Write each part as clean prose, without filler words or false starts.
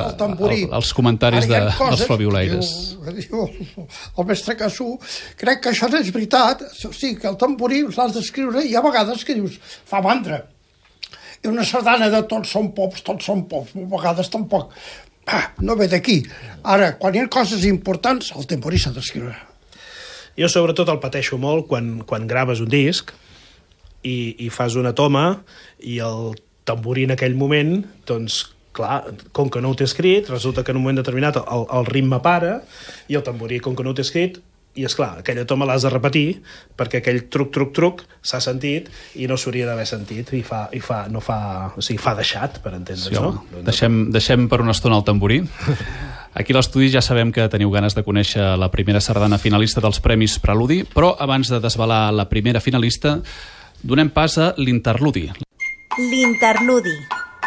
el tamborí. Els comentaris dels flabiolaires. Diu el mestre Cassú, crec que això no és veritat, o sigui, que el tamborí l'has d'escriure i a vegades que dius, fa mandra. I una sardana de tots són pops, a vegades tampoc. No ve d'aquí. Ara, quan hi ha coses importants, el tamborí s'ha d'escriure. Jo sobretot el pateixo molt quan graves un disc i fas una toma i el tamborí en aquell moment, doncs, clar, com que no ho té escrit, resulta que en un moment determinat el ritme para i el tamborí, com que no ho té escrit, i és clar, aquella toma l'has de repetir perquè aquell truc s'ha sentit i no s'hauria d'haver sentit i fa deixat, per entendre's, sí, no? Deixem per una estona el tamborí. Aquí a l'estudi ja sabem que teniu ganes de conèixer la primera sardana finalista dels Premis Preludi, però abans de desvelar la primera finalista, donem pas a l'interludi. L'interludi.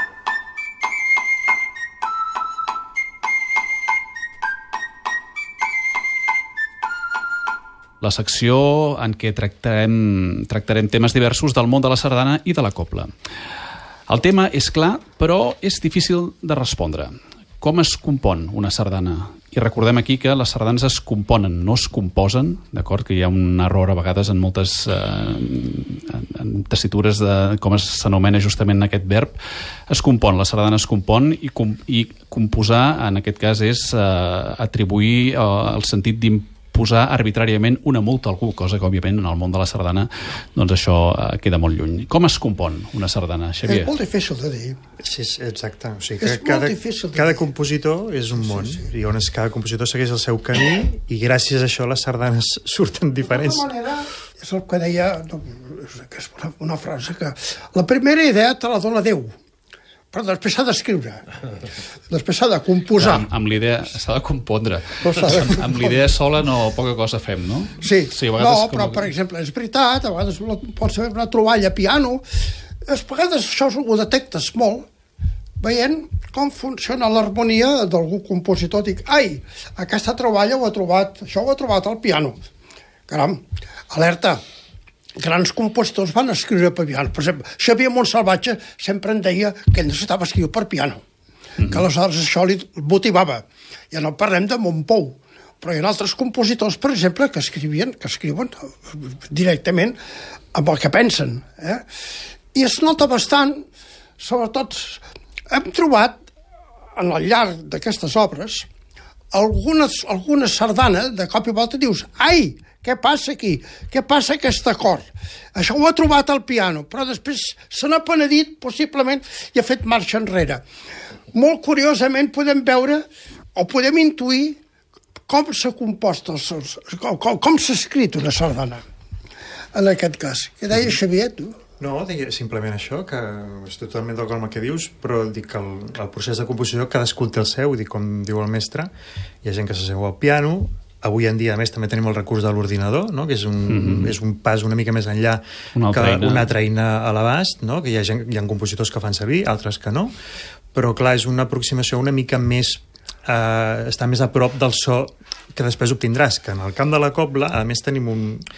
La secció en què tractarem temes diversos del món de la sardana i de la cobla. El tema és clar, però és difícil de respondre. Com es compon una sardana? I recordem aquí que les sardanes es componen, no es composen, d'acord? Que hi ha un error a vegades en moltes tessitures de com s'anomena justament aquest verb. Es compon, la sardana es compon i composar, en aquest cas, és atribuir el sentit posar arbitràriament una multa a algú, cosa que, òbviament, en el món de la sardana, doncs això queda molt lluny. Com es compon una sardana, Xavier? És molt difícil de dir. Sí, exacte. O sigui que cada compositor és un món, i on cada compositor segueix el seu camí, i gràcies a això les sardanes surten diferents. D'alguna manera, és el que deia, que és una frase que la primera idea te la dona Déu, però després s'ha d'escriure, després s'ha de composar. Amb l'idea s'ha de compondre. Amb l'idea sola poca cosa fem, no? Sí, però per exemple, és veritat, a vegades pots fer una troballa a piano, a vegades això ho detectes molt, veient com funciona l'harmonia d'algú compositor. Dic, aquesta troballa això ho ha trobat al piano. Caram, alerta, grans compositors van escriure per piano. Per exemple, Xavier Montsalvatge sempre en deia que ell necessitava escriure per piano, que aleshores això li motivava. Ja no parlem de Montpou, però hi ha altres compositors, per exemple, que escriuen directament amb el que pensen. I es nota bastant, sobretot, hem trobat, en el llarg d'aquestes obres, alguna sardana, de cop i volta dius, què passa aquí? Què passa aquest acord? Això ho ha trobat al piano, però després se n'ha penedit, possiblement, i ha fet marxa enrere. Molt curiosament podem veure, o podem intuir, com s'ha compost, com s'ha escrit una sardana, en aquest cas. Què deia Xavier, tu? No, deia simplement això, que estic totalment d'acord amb el que dius, però dic que el procés de composició cadascú té el seu, com diu el mestre, hi ha gent que s'asseu al piano. Avui en dia, a més, també tenim el recurs de l'ordinador, no? Que és un pas una mica més enllà que una altra eina a l'abast, no? Que hi ha compositors que fan servir, altres que no, però clar, és una aproximació una mica més està més a prop del so que després obtindràs, que en el camp de la cobla, a més, tenim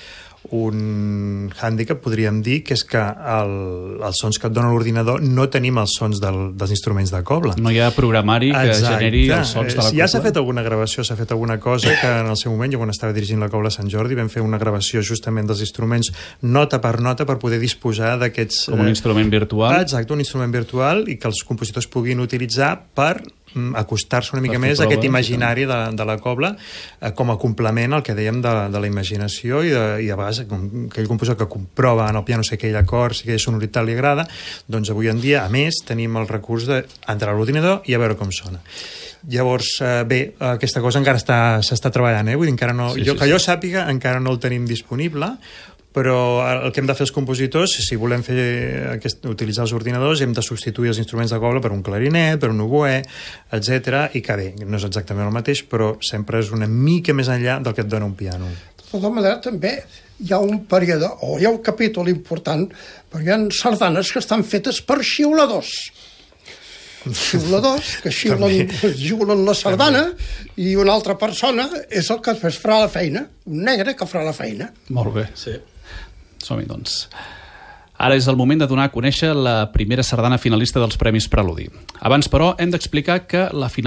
un hàndicap, podríem dir, que és que els sons que et dona l'ordinador no tenim els sons dels instruments de cobla. No hi ha programari que generi els sons de la cobla. Ja s'ha fet alguna gravació, s'ha fet alguna cosa que en el seu moment, jo quan estava dirigint la Cobla Sant Jordi, vam fer una gravació justament dels instruments nota per nota per poder disposar d'aquests... Com un instrument virtual. Exacte, un instrument virtual i que els compositors puguin utilitzar per acostar-se una mica més a aquest imaginari de la cobla com a complement al que dèiem de la imaginació i a vegades aquell compositor que comprova en el piano si aquell acord, si aquella sonoritat li agrada, doncs avui en dia, a més, tenim el recurs d'entrar a l'ordinador i a veure com sona. Llavors, bé, aquesta cosa encara s'està treballant, vull dir, encara no, que jo sàpiga, encara no el tenim disponible, però el que hem de fer els compositors, si volem utilitzar els ordinadors, hem de substituir els instruments de cobla per un clarinet, per un oboè, etc. I que bé, no és exactament el mateix, però sempre és una mica més enllà del que et dona un piano. De tota manera, també hi ha un període, o hi ha un capítol important, perquè hi ha sardanes que estan fetes per xiuladors. Xiuladors que xiulen la sardana i una altra persona és el que després farà la feina, un negre que farà la feina. Molt bé. Sí. Som-hi, doncs. Ara és el moment de donar a conèixer la primera sardana finalista dels Premis Preludi. Abans, però, hem d'explicar que la final